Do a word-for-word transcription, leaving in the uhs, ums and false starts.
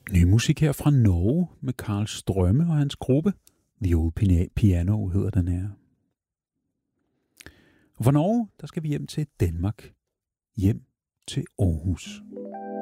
Ny musik her fra Norge med Karl Strømme og hans gruppe. The Old Piano hedder den her. Og fra Norge, der skal vi hjem til Danmark. Hjem til Aarhus.